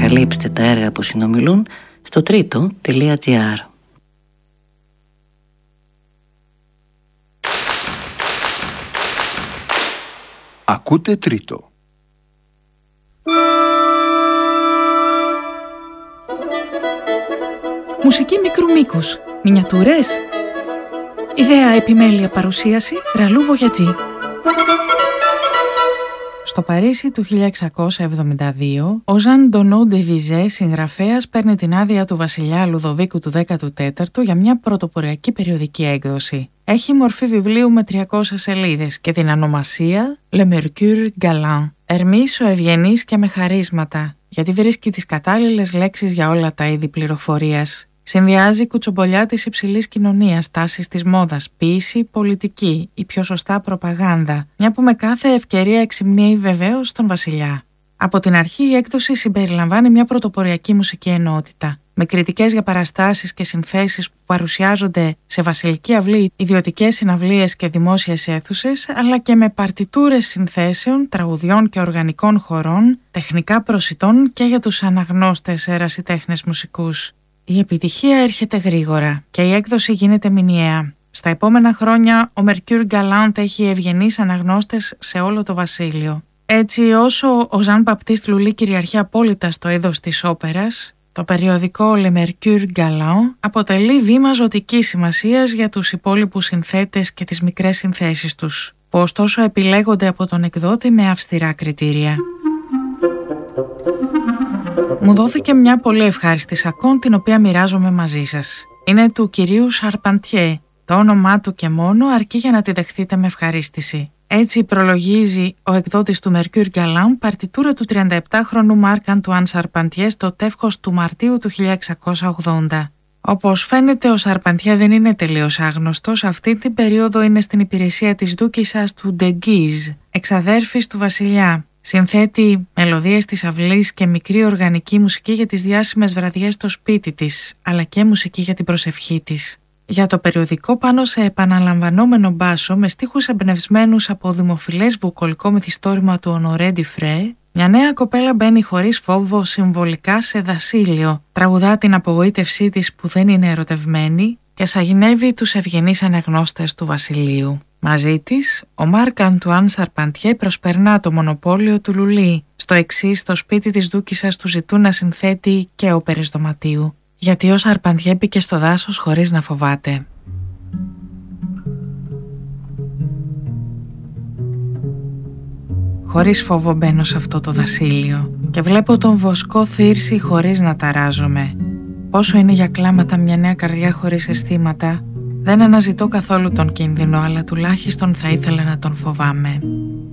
ανακαλύψτε τα έργα που συνομιλούν στο τρίτο.gr. Ακούτε Τρίτο. Μουσική μικρού μήκους. Μινιατούρες. Ιδέα, επιμέλεια, παρουσίαση Ραλού Βογιατζή. Στο Παρίσι του 1672, ο Ζαν Ντονό ντε Βιζέ, συγγραφέας, παίρνει την άδεια του βασιλιά Λουδοβίκου του 14ου για μια πρωτοποριακή περιοδική έκδοση. Έχει μορφή βιβλίου με 300 σελίδες και την ονομασία Le Mercure Galant. Ερμής ο ευγενής και με χαρίσματα, γιατί βρίσκει τις κατάλληλες λέξεις για όλα τα είδη πληροφορίας. Συνδυάζει κουτσομπολιά της υψηλής κοινωνίας, τάσεις της μόδας, ποίηση, πολιτική ή πιο σωστά προπαγάνδα, μια που με κάθε ευκαιρία εξυμνεί βεβαίως τον βασιλιά. Από την αρχή η έκδοση συμπεριλαμβάνει μια πρωτοποριακή μουσική ενότητα, με κριτικές για παραστάσεις και συνθέσεις που παρουσιάζονται σε βασιλική αυλή, ιδιωτικές συναυλίες και δημόσιες αίθουσες, αλλά και με παρτιτούρες συνθέσεων, τραγουδιών και οργανικών χορών, τεχνικά προσιτών και για τους αναγνώστες ερασιτέχνες μουσικούς. Η επιτυχία έρχεται γρήγορα και η έκδοση γίνεται μηνιαία. Στα επόμενα χρόνια ο Mercure Galant έχει ευγενείς αναγνώστες σε όλο το βασίλειο. Έτσι, όσο ο Ζαν Μπαπτίστ Λουλί κυριαρχεί απόλυτα στο είδος της όπερας, το περιοδικό Le Mercure Galant αποτελεί βήμα ζωτικής σημασίας για τους υπόλοιπους συνθέτες και τις μικρές συνθέσεις τους, που ωστόσο επιλέγονται από τον εκδότη με αυστηρά κριτήρια. Μου δόθηκε μια πολύ ευχάριστη σακόν, την οποία μοιράζομαι μαζί σας. Είναι του κυρίου Σαρπαντιέ. Το όνομά του και μόνο αρκεί για να τη δεχτείτε με ευχαρίστηση. Έτσι προλογίζει ο εκδότης του Mercure Galant παρτιτούρα του 37χρονου Μάρκ Αντουάν Σαρπαντιέ στο τεύχος του Μαρτίου του 1680. Όπως φαίνεται, ο Σαρπαντιέ δεν είναι τελείως άγνωστος. Αυτή την περίοδο είναι στην υπηρεσία της δούκισσας του De Guise, εξαδέρφης του βασιλιά. Συνθέτει μελωδίες της αυλής και μικρή οργανική μουσική για τις διάσημες βραδιές στο σπίτι της, αλλά και μουσική για την προσευχή της. Για το περιοδικό, πάνω σε επαναλαμβανόμενο μπάσο με στίχους εμπνευσμένους από δημοφιλές βουκολικό μυθιστόρημα του Honoré Dufresne, μια νέα κοπέλα μπαίνει χωρίς φόβο συμβολικά σε δασίλειο, τραγουδά την απογοήτευσή της που δεν είναι ερωτευμένη και σαγηνεύει τους ευγενείς αναγνώστες του βασιλείου. Μαζί της, ο Μάρκ Αντουάν Σαρπαντιέ προσπερνά το μονοπόλιο του Λουλί. Στο εξής, στο σπίτι της δούκισσας του ζητούν να συνθέτει και όπερες δωματίου, γιατί ο Σαρπαντιέ μπήκε στο δάσος χωρίς να φοβάται. Χωρίς φόβο μπαίνω σε αυτό το δασίλειο και βλέπω τον βοσκό θύρση χωρίς να ταράζομαι. Πόσο είναι για κλάματα μια νέα καρδιά χωρίς αισθήματα. Δεν αναζητώ καθόλου τον κίνδυνο, αλλά τουλάχιστον θα ήθελα να τον φοβάμαι.